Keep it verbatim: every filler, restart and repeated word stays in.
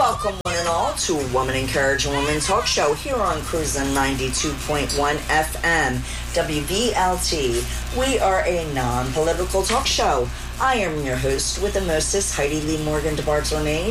Welcome one and all to Woman Encouraging Woman Talk Show here on Cruisin' ninety-two point one F M, W V L T. We are a non-political talk show. I am your host with the mostest, Heidi Lee Morgan DeBartolome.